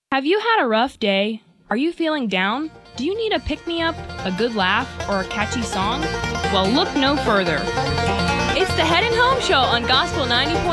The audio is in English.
Have you had a rough day? Are you feeling down? Do you need a pick-me-up, a good laugh, or a catchy song? Well, look no further. It's the Heading Home Show on Gospel 90.